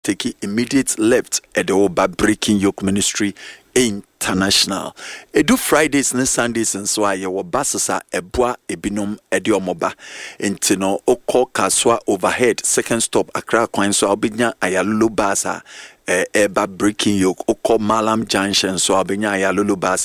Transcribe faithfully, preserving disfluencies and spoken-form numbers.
take immediate left at the Oba Breaking Yoke Ministry International. Edu Fridays and Sundays and so I wa basasa ebwa ebinum edi omoba intino oko kaswa overhead second stop Accra Kwan so obinya ayalulu basa eba Breaking Yoke oko Malam Junction so obinya ayalulu basa